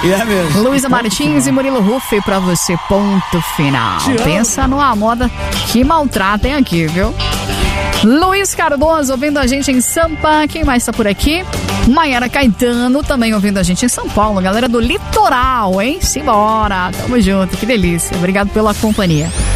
E é mesmo. Luísa Martins e Murilo Ruff pra você, ponto final. Pensa numa moda que maltratem aqui, viu? Luiz Cardoso ouvindo a gente em Sampa. Quem mais tá por aqui? Maiara Caetano também ouvindo a gente em São Paulo. Galera do litoral, hein? Simbora. Tamo junto, que delícia. Obrigado pela companhia.